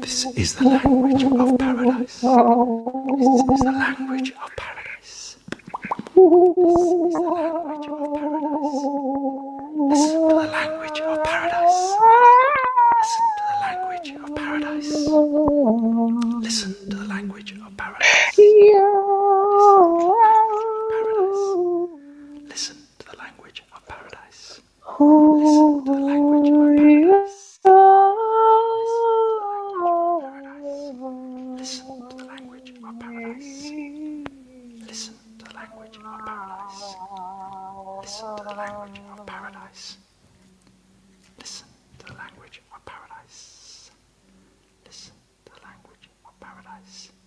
This is the language of paradise. This is the language of paradise. This is the language of paradise. Listen to the language of paradise. Listen to the language of paradise. Listen to the language of paradise. Listen to the language of paradise. Listen to the language of paradise. Listen to the language of paradise. Listen to the language of paradise. Listen to the language of paradise. Listen to the language of paradise. Listen to the language of paradise.